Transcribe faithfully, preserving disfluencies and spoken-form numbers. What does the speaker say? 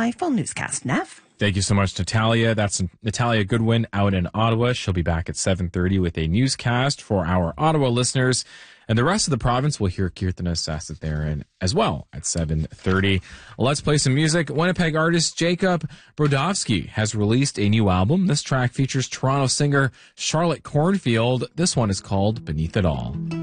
my full newscast. Nev? Thank you so much, Natalia. That's Natalia Goodwin out in Ottawa. She'll be back at seven thirty with a newscast for our Ottawa listeners. And the rest of the province will hear Kirtana Sasatharan as well at seven thirty. Let's play some music. Winnipeg artist Jacob Brodowski has released a new album. This track features Toronto singer Charlotte Cornfield. This one is called Beneath It All.